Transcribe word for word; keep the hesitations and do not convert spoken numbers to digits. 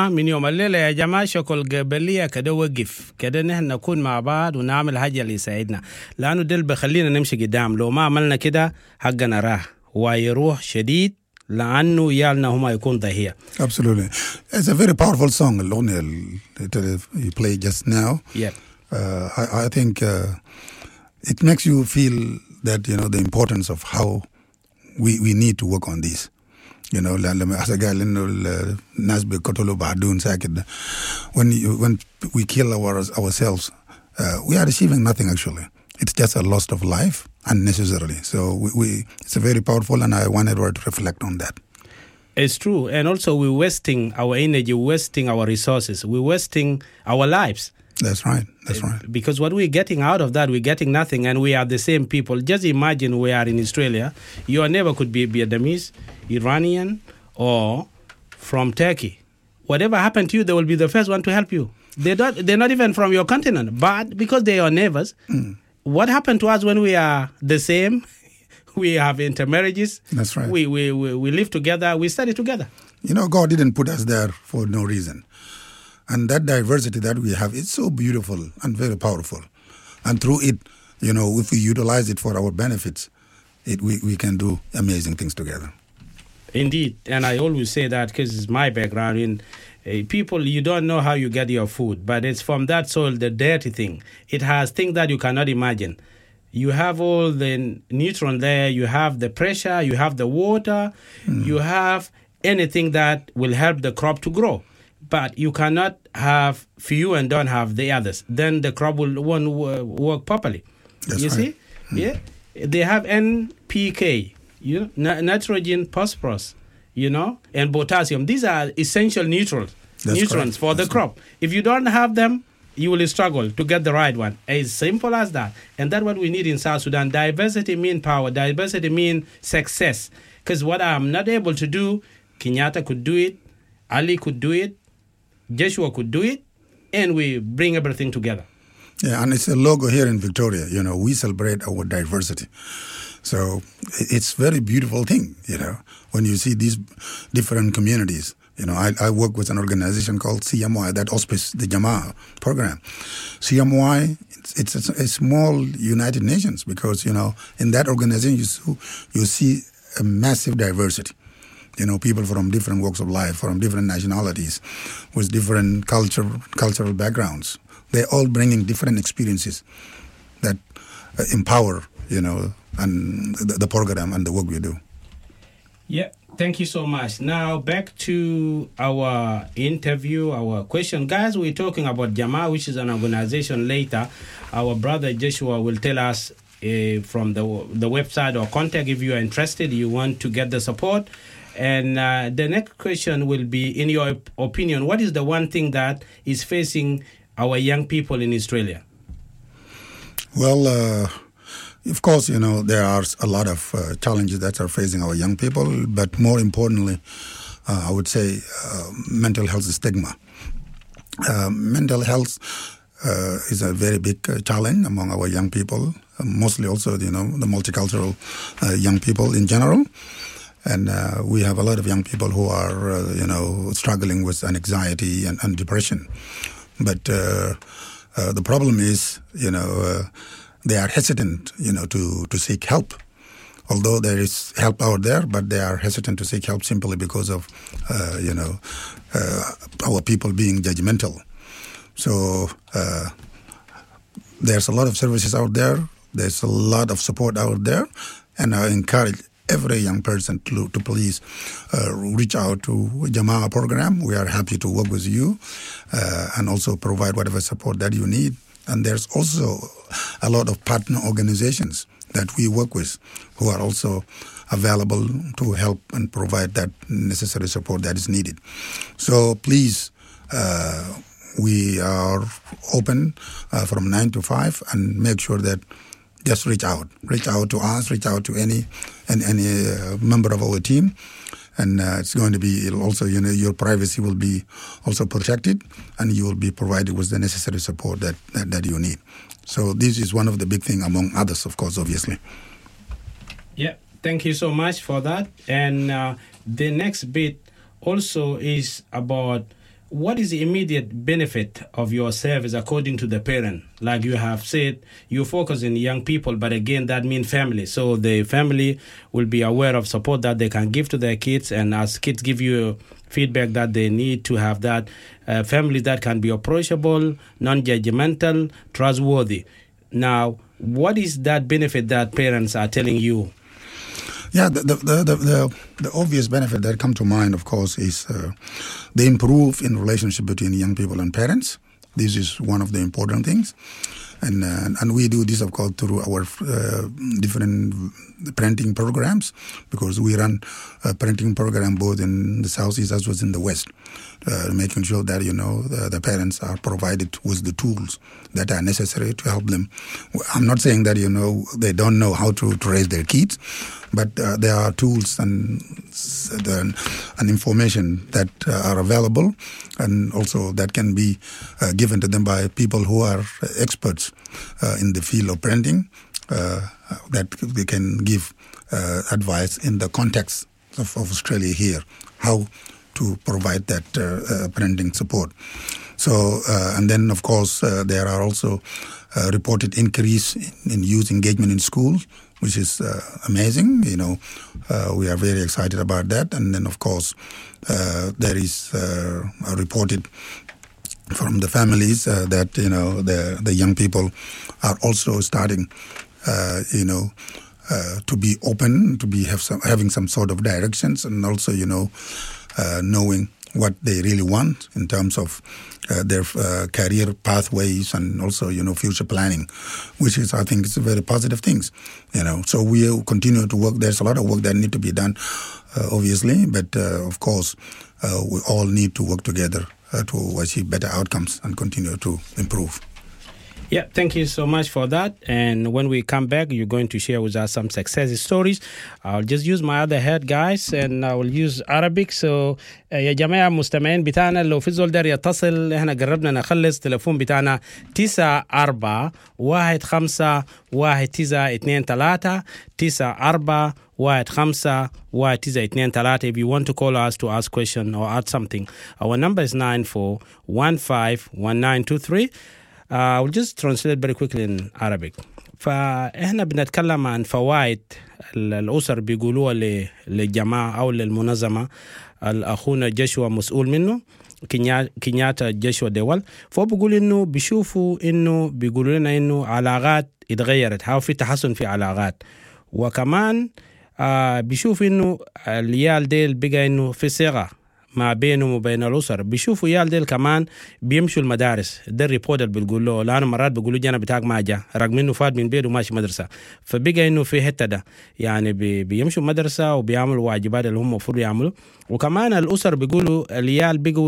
من يوم الليلة يا جماعة شكل قبلية كده وقف كده نحن نكون مع بعض ونعمل حاجة اللي يساعدنا لأنه ده اللي بخلينا نمشي قدام لو ما عملنا كده حقنا راح ويروح شديد لأنه يالنا هما يكون ضحية. Absolutely. It's a very powerful song الأغنية اللي you played just now. Yeah. Uh, I, I think uh, it makes you feel that, you know, the importance of how we, we need to work on this. You know, لما قال إنه الناس بيقتلوا بعدون ساكت. When you, when we kill our, ourselves, uh, we are achieving nothing actually. It's just a loss of life unnecessarily. So we, we it's a very powerful, and I wanted her to reflect on that. It's true, and also we're wasting our energy, wasting our resources, we're wasting our lives. That's right. That's right. Because what we're getting out of that, we're getting nothing, and we are the same people. Just imagine we are in Australia. Your neighbor could be Vietnamese, Iranian, or from Turkey. Whatever happened to you, they will be the first one to help you. They're not, they're not even from your continent, but because they are neighbors, mm. what happened to us when we are the same? We have intermarriages. That's right. We, we, we, we live together. We study together. You know, God didn't put us there for no reason. And that diversity that we have is so beautiful and very powerful. And through it, you know, if we utilize it for our benefits, it, we, we can do amazing things together. Indeed. And I always say that because it's my background. In uh, people, you don't know how you get your food, but it's from that soil, the dirty thing. It has things that you cannot imagine. You have all the nutrients there. You have the pressure. You have the water. Mm. You have anything that will help the crop to grow. But you cannot have few and don't have the others. Then the crop will won't work properly. That's you right. see? Mm. Yeah. They have N P K, you know, nitrogen, phosphorus, you know, and potassium. These are essential nutrients, That's nutrients correct. for That's the crop. Right. If you don't have them, you will struggle to get the right one. As simple as that. And that's what we need in South Sudan. Diversity means power. Diversity means success. Because what I'm not able to do, Kenyatta could do it, Ali could do it, Joshua could do it, and we bring everything together. Yeah, and it's a logo here in Victoria. You know, we celebrate our diversity. So it's a very beautiful thing, you know, when you see these different communities. You know, I, I work with an organization called C M Y that auspices the Jamaa program. C M Y, it's, it's a, a small United Nations because, you know, in that organization you see, you see a massive diversity. You know, people from different walks of life, from different nationalities, with different culture, cultural backgrounds. They're all bringing different experiences that uh, empower, you know, and the, the program and the work we do. Yeah, thank you so much. Now, back to our interview, our question. Guys, we're talking about Jamaa, which is an organization later. Our brother Joshua will tell us uh, from the, the website or contact if you are interested, you want to get the support. And uh, the next question will be, in your opinion, what is the one thing that is facing our young people in Australia? Well, uh, of course, you know, there are a lot of uh, challenges that are facing our young people, but more importantly, uh, I would say uh, mental health stigma. Uh, mental health uh, is a very big uh, challenge among our young people, uh, mostly also, you know, the multicultural uh, young people in general. And uh, we have a lot of young people who are, uh, you know, struggling with anxiety and, and depression. But uh, uh, the problem is, you know, uh, they are hesitant, you know, to, to seek help. Although there is help out there, but they are hesitant to seek help simply because of, uh, you know, uh, our people being judgmental. So uh, there's a lot of services out there. There's a lot of support out there. And I encourage every young person to, to please uh, reach out to Jamaa program. We are happy to work with you uh, and also provide whatever support that you need. And there's also a lot of partner organizations that we work with who are also available to help and provide that necessary support that is needed. So please, uh, we are open uh, from nine to five and make sure that just reach out. Reach out to us, reach out to any any, any uh, member of our team. And uh, it's going to be also, you know, your privacy will be also protected and you will be provided with the necessary support that, that, that you need. So this is one of the big things among others, of course, obviously. Yeah, thank you so much for that. And uh, the next bit also is about what is the immediate benefit of your service according to the parent? Like you have said, you focus on young people, but again, that means family. So the family will be aware of support that they can give to their kids, and as kids give you feedback that they need to have that uh, family that can be approachable, non-judgmental, trustworthy. Now, what is that benefit that parents are telling you? Yeah, the the the, the, the obvious benefit that come to mind, of course, is uh, the improve in relationship between young people and parents. This is one of the important things. And uh, and we do this, of course, through our uh, different parenting programs, because we run a parenting program both in the Southeast as well as in the West, uh, making sure that, you know, the, the parents are provided with the tools that are necessary to help them. I'm not saying that, you know, they don't know how to, to raise their kids, but uh, there are tools and and information that uh, are available, and also that can be uh, given to them by people who are experts uh, in the field of parenting, uh, that they can give uh, advice in the context of, of Australia here, how to provide that uh, uh, parenting support. So, uh, and then, of course, uh, there are also uh, reported increase in, in youth engagement in school, which is uh, amazing. You know, uh, we are very excited about that. And then, of course, uh, there is uh, a reported from the families uh, that, you know, the the young people are also starting, uh, you know, uh, to be open, to be have some, having some sort of directions, and also, you know, uh, knowing what they really want in terms of uh, their uh, career pathways, and also, you know, future planning, which is, I think, it's a very positive things, you know. So we continue to work. There's a lot of work that need to be done, uh, obviously, but uh, of course, uh, we all need to work together uh, to achieve better outcomes and continue to improve. Yeah, thank you so much for that. And when we come back, you're going to share with us some success stories. I'll just use my other head, guys, and I will use Arabic. So يا جماعة مستمعين بتاعنا، لو في زول دار يتصل، احنا قربنا نخلص. تلفون بتاعنا تسعة أربعة واحد خمسة واحد تسعة اثنين ثلاثة تسعة أربعة واحد خمسة واحد تسعة اثنين ثلاثة. If you want to call us to ask question or add something, our number is nine four one five one nine two three. Uh, I will just translate very quickly in Arabic. فإحنا بنتكلم عن فوائد الأسر بيقولوها للجماعة أو للمنظمة. الأخونا جشوى مسؤول منه، كينياتا جشوى دول، فهو بيقول إنه بيشوفوا إنه بيقولوا لنا إنه علاقات اتغيرت، هاو في تحسن في علاقات، وكمان آه بيشوف إنه العيال ديل بقى إنه في صغة ما بينهم وبين الأسر. بيشوفوا يال ديل كمان بيمشوا المدارس. ده الريبورت اللي بيقول له، لأنه مرات بيقولوا جانا بتاعك ما جا، رغم إنه فات من بيته وماشي مدرسة. فبقى إنه في حتة ده يعني بي بيمشوا مدرسة وبيعملوا واجبات اللي هم المفروض يعملوا. وكمان الأسر بيقولوا العيال بقوا